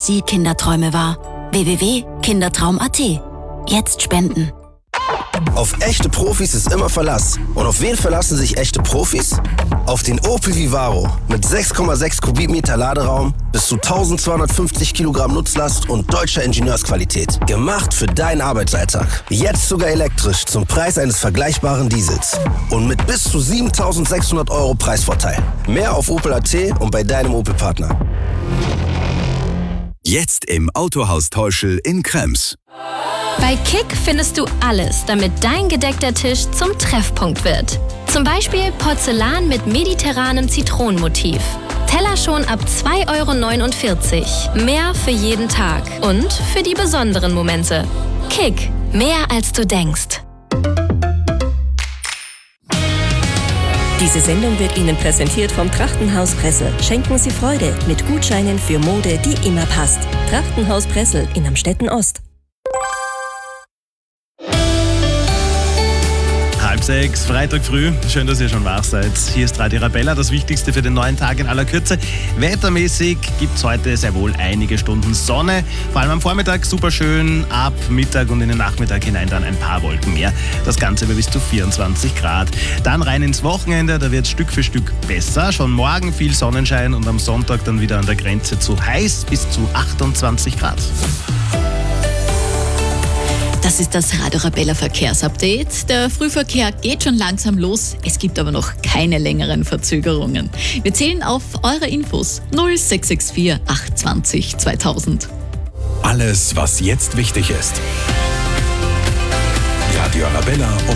Sie Kinderträume wahr. www.kindertraum.at. Jetzt spenden. Auf echte Profis ist immer Verlass. Und auf wen verlassen sich echte Profis? Auf den Opel Vivaro mit 6,6 Kubikmeter Laderaum, bis zu 1250 Kilogramm Nutzlast und deutscher Ingenieursqualität. Gemacht für deinen Arbeitsalltag. Jetzt sogar elektrisch zum Preis eines vergleichbaren Diesels. Und mit bis zu 7.600 € Preisvorteil. Mehr auf Opel.at und bei deinem Opel-Partner. Jetzt im Autohaus Teuschl in Krems. Bei Kick findest du alles, damit dein gedeckter Tisch zum Treffpunkt wird. Zum Beispiel Porzellan mit mediterranem Zitronenmotiv. Teller schon ab 2,49 €. Mehr für jeden Tag und für die besonderen Momente. Kick, mehr als du denkst. Diese Sendung wird Ihnen präsentiert vom Trachtenhaus Pressel. Schenken Sie Freude mit Gutscheinen für Mode, die immer passt. Trachtenhaus Pressel in Amstetten Ost. 5:30, Freitag früh. Schön, dass ihr schon wach seid. Hier ist Radio Arabella, das Wichtigste für den neuen Tag in aller Kürze. Wettermäßig gibt es heute sehr wohl einige Stunden Sonne. Vor allem am Vormittag super schön, ab Mittag und in den Nachmittag hinein dann ein paar Wolken mehr. Das Ganze bei bis zu 24 Grad. Dann rein ins Wochenende, da wird es Stück für Stück besser. Schon morgen viel Sonnenschein und am Sonntag dann wieder an der Grenze zu heiß, bis zu 28 Grad. Das ist das Radio Arabella Verkehrsupdate. Der Frühverkehr geht schon langsam los. Es gibt aber noch keine längeren Verzögerungen. Wir zählen auf eure Infos 0664 820 2000. Alles, was jetzt wichtig ist. Radio Arabella um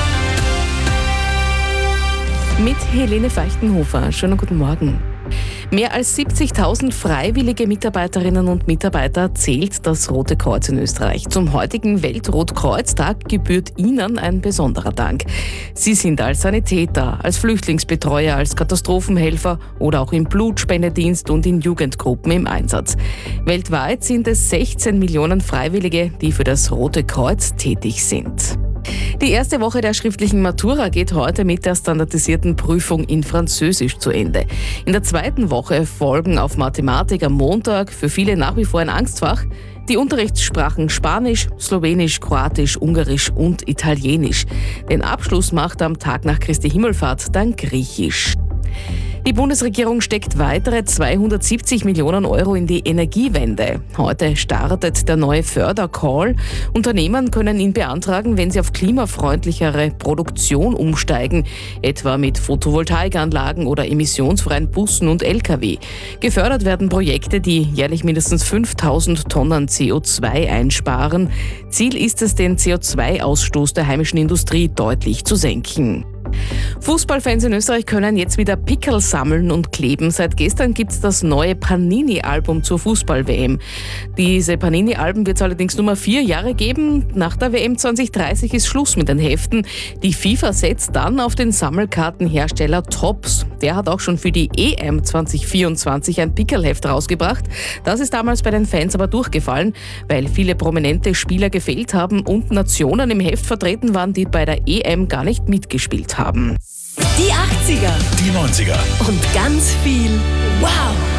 12:30. Mit Helene Feichtenhofer. Schönen guten Morgen. Mehr als 70.000 freiwillige Mitarbeiterinnen und Mitarbeiter zählt das Rote Kreuz in Österreich. Zum heutigen Weltrotkreuztag gebührt Ihnen ein besonderer Dank. Sie sind als Sanitäter, als Flüchtlingsbetreuer, als Katastrophenhelfer oder auch im Blutspendedienst und in Jugendgruppen im Einsatz. Weltweit sind es 16 Millionen Freiwillige, die für das Rote Kreuz tätig sind. Die erste Woche der schriftlichen Matura geht heute mit der standardisierten Prüfung in Französisch zu Ende. In der zweiten Woche folgen auf Mathematik am Montag, für viele nach wie vor ein Angstfach, die Unterrichtssprachen Spanisch, Slowenisch, Kroatisch, Ungarisch und Italienisch. Den Abschluss macht am Tag nach Christi Himmelfahrt dann Griechisch. Die Bundesregierung steckt weitere 270 Millionen € in die Energiewende. Heute startet der neue Fördercall. Unternehmen können ihn beantragen, wenn sie auf klimafreundlichere Produktion umsteigen, etwa mit Photovoltaikanlagen oder emissionsfreien Bussen und Lkw. Gefördert werden Projekte, die jährlich mindestens 5.000 Tonnen CO2 einsparen. Ziel ist es, den CO2-Ausstoß der heimischen Industrie deutlich zu senken. Fußballfans in Österreich können jetzt wieder Pickerl sammeln und kleben. Seit gestern gibt es das neue Panini-Album zur Fußball-WM. Diese Panini-Alben wird es allerdings nur mal 4 Jahre geben. Nach der WM 2030 ist Schluss mit den Heften. Die FIFA setzt dann auf den Sammelkartenhersteller Topps. Der hat auch schon für die EM 2024 ein Pickerl-Heft rausgebracht. Das ist damals bei den Fans aber durchgefallen, weil viele prominente Spieler gefehlt haben und Nationen im Heft vertreten waren, die bei der EM gar nicht mitgespielt haben. Die 80er. Die 90er. Und ganz viel Wow!